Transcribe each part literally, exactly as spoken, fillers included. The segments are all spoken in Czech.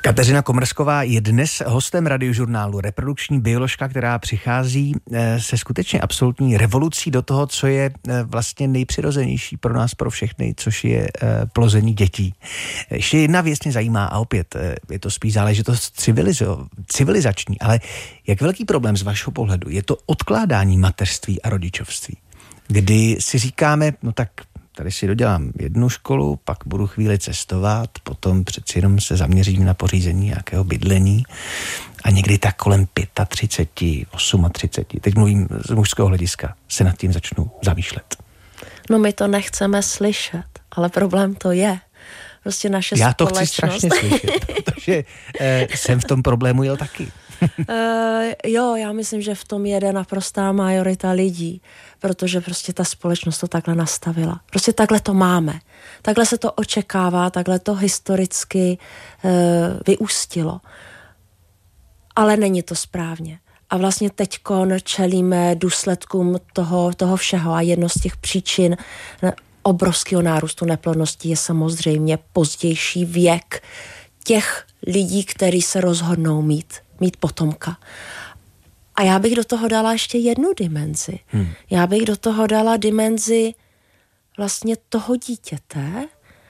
Kateřina Komrsková je dnes hostem Radiožurnálu, reprodukční bioložka, která přichází se skutečně absolutní revolucí do toho, co je vlastně nejpřirozenější pro nás, pro všechny, což je plození dětí. Ještě jedna věc mě zajímá a opět je to spíš záležitost civilizo- civilizační, ale jak velký problém z vašeho pohledu je to odkládání mateřství a rodičovství, kdy si říkáme, no tak tady si dodělám jednu školu, pak budu chvíli cestovat, potom přeci jenom se zaměřím na pořízení nějakého bydlení a někdy tak kolem třicet pět, třicet osm, teď mluvím z mužského hlediska, se nad tím začnu zamýšlet. No my to nechceme slyšet, ale problém to je. Prostě naše Já to společnost... chci strašně slyšet, protože eh, jsem v tom problému jel taky. uh, jo, já myslím, že v tom jede naprostá majorita lidí, protože prostě ta společnost to takhle nastavila. Prostě takhle to máme. Takhle se to očekává, takhle to historicky uh, vyústilo. Ale není to správně. A vlastně teďkon čelíme důsledkům toho, toho všeho a jedno z těch příčin obrovského nárůstu neplodnosti je samozřejmě pozdější věk těch lidí, kteří se rozhodnou mít, mít potomka. A já bych do toho dala ještě jednu dimenzi. Hmm. Já bych do toho dala dimenzi vlastně toho dítěte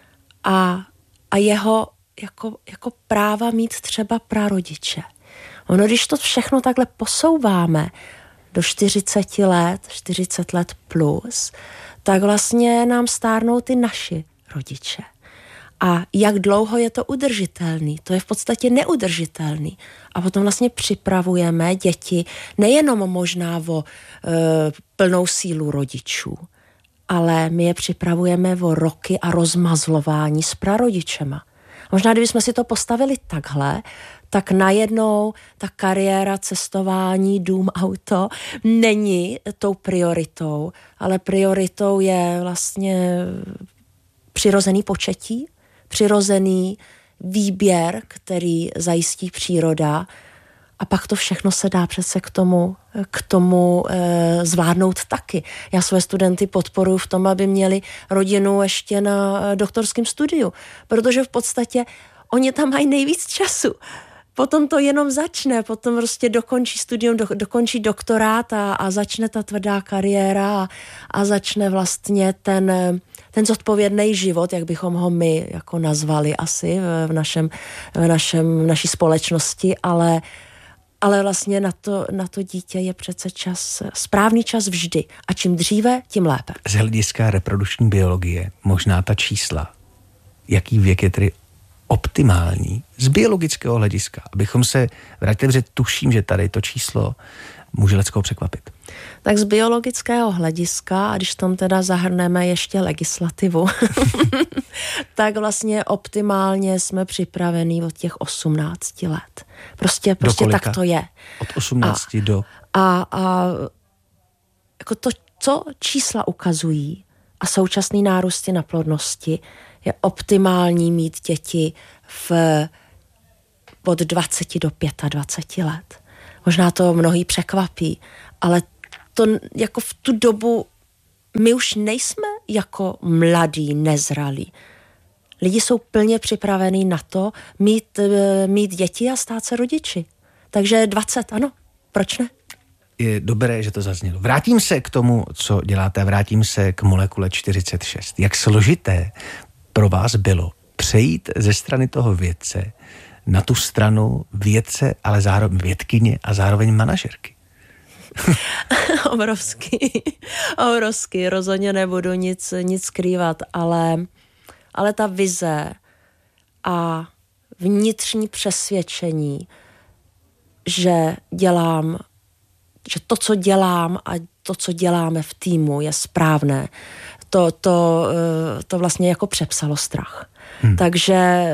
a, a jeho jako, jako práva mít třeba prarodiče. Ono, když to všechno takhle posouváme do čtyřicet let, čtyřicet let plus, tak vlastně nám stárnou ty naši rodiče. A jak dlouho je to udržitelný? To je v podstatě neudržitelný. A potom vlastně připravujeme děti nejenom možná o e, plnou sílu rodičů, ale my je připravujeme o roky a rozmazlování s prarodičema. Možná, kdybychom si to postavili takhle, tak najednou ta kariéra, cestování, dům, auto není tou prioritou, ale prioritou je vlastně přirozený početí, přirozený výběr, který zajistí příroda a pak to všechno se dá přece k tomu, k tomu e, zvládnout taky. Já své studenty podporuji v tom, aby měli rodinu ještě na doktorském studiu, protože v podstatě oni tam mají nejvíc času. Potom to jenom začne, potom prostě dokončí studium, do, dokončí doktorát a, a začne ta tvrdá kariéra a, a začne vlastně ten, ten zodpovědný život, jak bychom ho my jako nazvali asi v, našem, v, našem, v naší společnosti, ale, ale vlastně na to, na to dítě je přece čas, správný čas vždy. A čím dříve, tím lépe. Z hlediska reprodukční biologie, možná ta čísla, jaký věk je tedy optimální z biologického hlediska, abychom se vrátili, že tuším, že tady to číslo může leckoho překvapit. Tak z biologického hlediska, a když tam teda zahrneme ještě legislativu, tak vlastně optimálně jsme připravení od těch osmnácti let. Prostě, prostě tak to je. Od osmnácti a, do... A, a jako to, co čísla ukazují a současný nárůsty na plodnosti, je optimální mít děti v, od dvaceti do dvaceti pěti let. Možná to mnohý překvapí, ale to jako v tu dobu my už nejsme jako mladí, nezralí. Lidi jsou plně připravení na to mít, mít děti a stát se rodiči. Takže dvacet, ano, proč ne? Je dobré, že to zaznělo. Vrátím se k tomu, co děláte, vrátím se k molekule čtyřicet šest. Jak složité pro vás bylo přejít ze strany toho vědce na tu stranu vědce, ale zároveň vědkyně a zároveň manažerky? Obrovský, obrovský, rozhodně nebudu nic, nic skrývat, ale, ale ta vize a vnitřní přesvědčení, že dělám, že to, co dělám a to, co děláme v týmu, je správné, to, to, to vlastně jako přepsalo strach. Hmm. Takže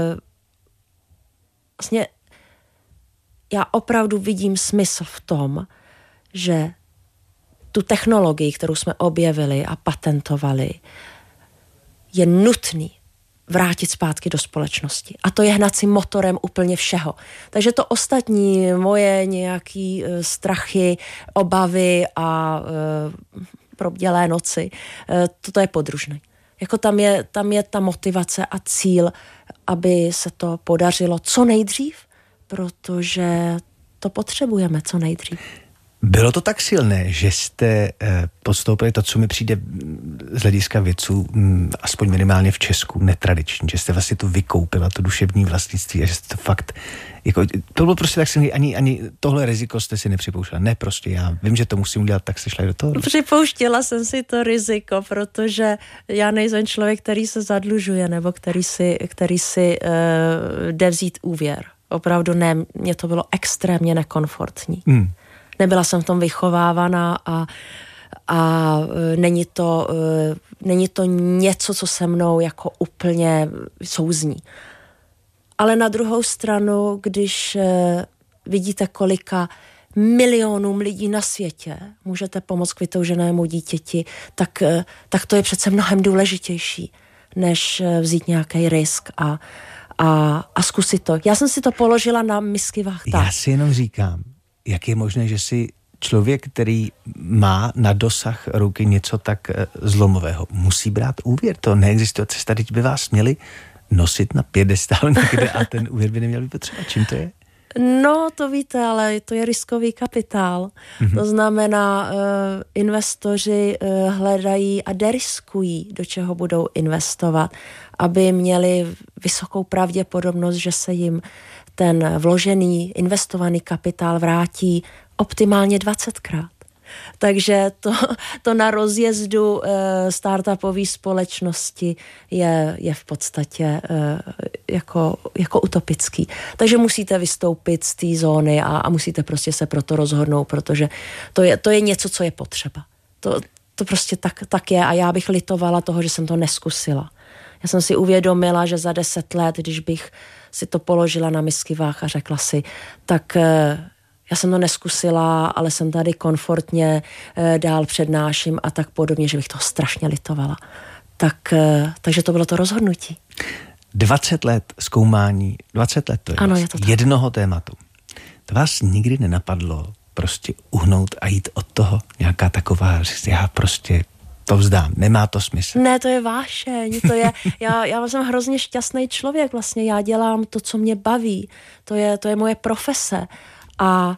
vlastně já opravdu vidím smysl v tom, že tu technologii, kterou jsme objevili a patentovali, je nutný vrátit zpátky do společnosti. A to je hnacím motorem úplně všeho. Takže to ostatní, moje nějaký uh, strachy, obavy a uh, probdělé noci, uh, toto je podružné. Jako tam je, tam je ta motivace a cíl, aby se to podařilo co nejdřív, protože to potřebujeme co nejdřív. Bylo to tak silné, že jste podstoupili to, co mi přijde z hlediska vědců, aspoň minimálně v Česku, netradiční, že jste vlastně to vykoupila, to duševní vlastnictví a že jste to fakt, jako, to bylo prostě tak silný, ani, ani tohle riziko jste si nepřipouštěla. Ne, prostě já vím, že to musím udělat, tak se šla do toho. Připouštěla jsem si to riziko, protože já nejsem člověk, který se zadlužuje, nebo který si, který si uh, jde vzít úvěr. Opravdu ne, mně to bylo extrémně nekomfortní. Hmm. Nebyla jsem v tom vychovávaná a, a není to, není to něco, co se mnou jako úplně souzní. Ale na druhou stranu, když vidíte, kolika milionům lidí na světě můžete pomoct k vytouženému dítěti, tak, tak to je přece mnohem důležitější, než vzít nějaký risk a, a, a zkusit to. Já jsem si to položila na misky vah. Já si jenom říkám, jak je možné, že si člověk, který má na dosah ruky něco tak zlomového, musí brát úvěr. To neexistuje cesta, teď by vás měli nosit na piedestál někde a ten úvěr by neměl být potřeba. Čím to je? No, to víte, ale to je riskový kapitál. Mm-hmm. To znamená, uh, investoři uh, hledají a deriskují, do čeho budou investovat, aby měli vysokou pravděpodobnost, že se jim ten vložený, investovaný kapitál vrátí optimálně dvacetkrát. Takže to, to na rozjezdu e, startupové společnosti je, je v podstatě e, jako, jako utopický. Takže musíte vystoupit z té zóny a, a musíte prostě se pro to rozhodnout, protože to je, to je něco, co je potřeba. To, to prostě tak, tak je a já bych litovala toho, že jsem to neskusila. Já jsem si uvědomila, že za deset let, když bych si to položila na misky váh a řekla si, tak já jsem to neskusila, ale jsem tady komfortně, dál přednáším a tak podobně, že bych toho strašně litovala. Tak, takže to bylo to rozhodnutí. dvacet let zkoumání, dvacet let to je, ano, je to jednoho tématu. To vás nikdy nenapadlo prostě uhnout a jít od toho? Nějaká taková, já prostě to vzdám, nemá to smysl. Ne, to je vášeň, to je, já, já jsem hrozně šťastný člověk vlastně, já dělám to, co mě baví, to je, to je moje profese a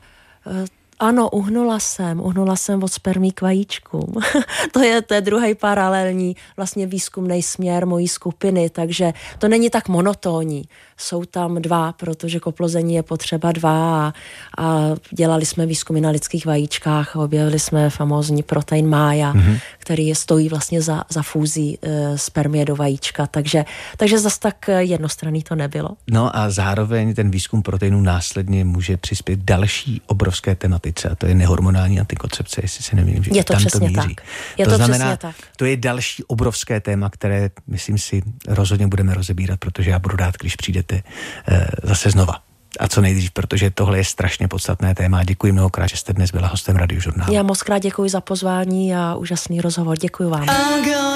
ano, uhnula jsem, uhnula jsem od spermí k vajíčkům. to je, to je druhý paralelní vlastně výzkumný směr mojí skupiny, takže to není tak monotónní. Jsou tam dva, protože k oplození je potřeba dva a, a dělali jsme výzkumy na lidských vajíčkách a objevili jsme famózní protein mája, mm-hmm. který stojí vlastně za, za fúzí e, spermie do vajíčka, takže, takže zas tak jednostranný to nebylo. No a zároveň ten výzkum proteinů následně může přispět další obrovské tematice a to je nehormonální antikoncepce, jestli se nemýlím, že je to tam přesně to míří. Tak. Je to, to znamená, přesně tak. To je další obrovské téma, které, myslím si, rozhodně budeme rozebírat, protože já budu rád, když přijdete e, zase znova. A co nejdřív, protože tohle je strašně podstatné téma. Děkuji mnohokrát, že jste dnes byla hostem Radiožurnálu. Já moc krát děkuji za pozvání a úžasný rozhovor. Děkuji vám.